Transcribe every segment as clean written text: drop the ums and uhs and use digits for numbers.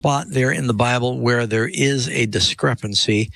spot there in the Bible where there is a discrepancy.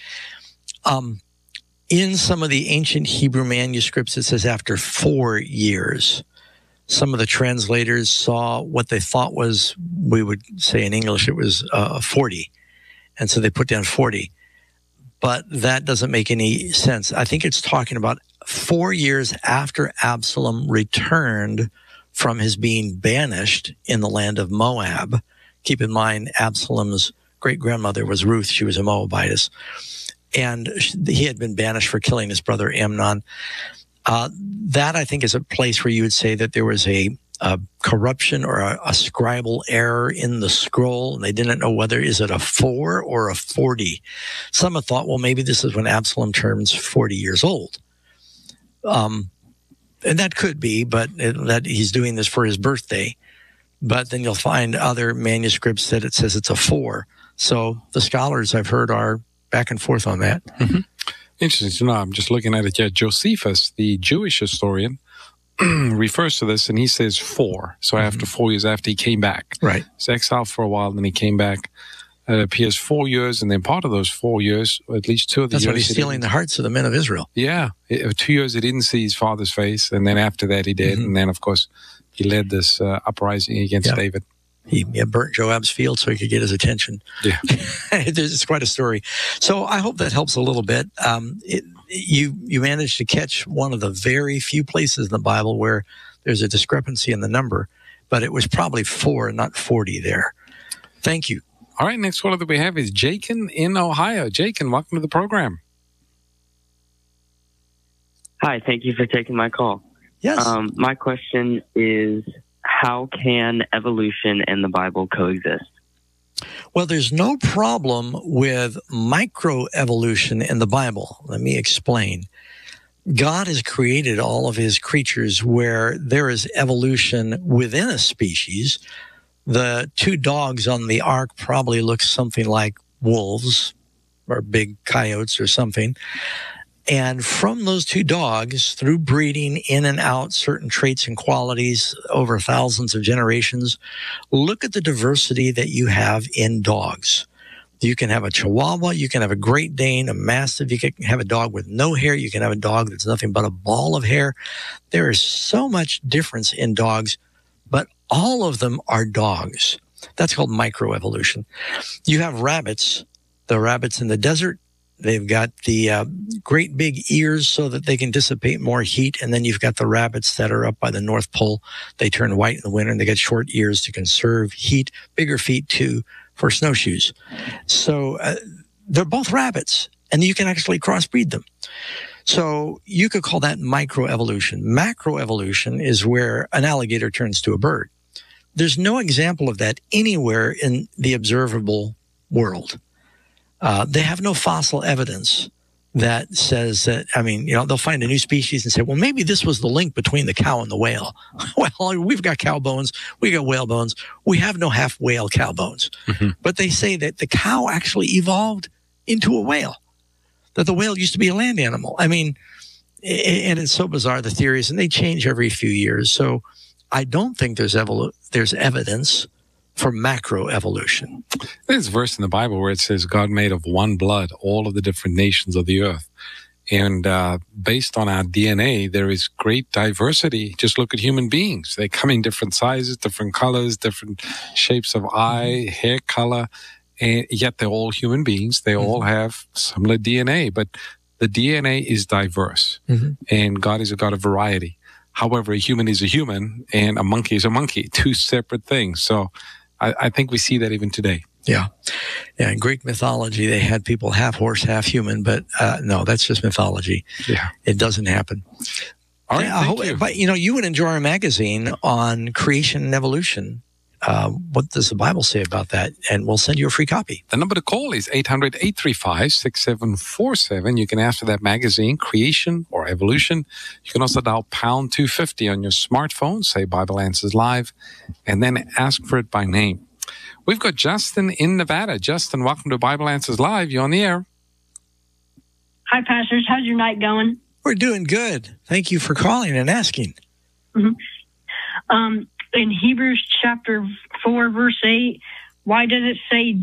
In some of the ancient Hebrew manuscripts, it says after 4 years. Some of the translators saw what they thought was, we would say in English, it was 40. And so they put down 40. But that doesn't make any sense. I think it's talking about 4 years after Absalom returned from his being banished in the land of Moab. Keep in mind, Absalom's great-grandmother was Ruth. She was a Moabitess. And he had been banished for killing his brother Amnon. That, I think, is a place where you would say that there was a corruption or a scribal error in the scroll, and they didn't know whether is it a 4 or a 40. Some have thought, well, maybe this is when Absalom turns 40 years old. And that could be, but that he's doing this for his birthday. But then you'll find other manuscripts that it says it's a 4. So the scholars I've heard are back and forth on that. Mm-hmm. Interesting to know. I'm just looking at it. Yeah, Josephus, the Jewish historian, refers to this, and he says 4. So after 4 years after he came back. Right. He's exiled for a while, then he came back. It appears 4 years, and then part of those 4 years, or at least 2 of the years. That's when he's stealing the hearts of the men of Israel. Yeah. 2 years he didn't see his father's face, and then after that he did. And then, of course, he led this uprising against David. He burnt Joab's field so he could get his attention. Yeah. It's quite a story. So I hope that helps a little bit. You managed to catch one of the very few places in the Bible where there's a discrepancy in the number, but it was probably 4 and not 40 there. Thank you. All right, next one that we have is Jakin in Ohio. Jakin, welcome to the program. Hi, thank you for taking my call. Yes. My question is, how can evolution and the Bible coexist? Well, there's no problem with microevolution in the Bible. Let me explain. God has created all of his creatures where there is evolution within a species. The 2 dogs on the ark probably look something like wolves or big coyotes or something. And from those 2 dogs, through breeding in and out certain traits and qualities over thousands of generations, look at the diversity that you have in dogs. You can have a Chihuahua, you can have a Great Dane, a Mastiff, you can have a dog with no hair, you can have a dog that's nothing but a ball of hair. There is so much difference in dogs, but all of them are dogs. That's called microevolution. You have rabbits, the rabbits in the desert. They've got the great big ears so that they can dissipate more heat. And then you've got the rabbits that are up by the North Pole. They turn white in the winter and they get short ears to conserve heat, bigger feet too for snowshoes. So they're both rabbits, and you can actually crossbreed them. So you could call that microevolution. Macroevolution is where an alligator turns to a bird. There's no example of that anywhere in the observable world. They have no fossil evidence that says that, they'll find a new species and say, well, maybe this was the link between the cow and the whale. Well, we've got cow bones. We got whale bones. We have no half whale cow bones. But they say that the cow actually evolved into a whale, that the whale used to be a land animal. And it's so bizarre, the theories, and they change every few years. So I don't think there's evidence for macroevolution. There's a verse in the Bible where it says God made of one blood all of the different nations of the earth. And based on our DNA, there is great diversity. Just look at human beings. They come in different sizes, different colors, different shapes of eye, hair color, and yet they're all human beings. They all have similar DNA, but the DNA is diverse. And God is a God of variety. However, a human is a human and a monkey is a monkey, 2 separate things. So I think we see that even today. Yeah. In Greek mythology, they had people half horse, half human, but no, that's just mythology. Yeah. It doesn't happen. All right, thank you. But, you would enjoy our magazine on creation and evolution. What does the Bible say about that? And we'll send you a free copy. The number to call is 800-835-6747. You can ask for that magazine, Creation or Evolution. You can also dial pound 250 on your smartphone, say Bible Answers Live, and then ask for it by name. We've got Justin in Nevada. Justin, welcome to Bible Answers Live. You're on the air. Hi, pastors. How's your night going? We're doing good. Thank you for calling and asking. In Hebrews chapter 4, verse 8, Why does it say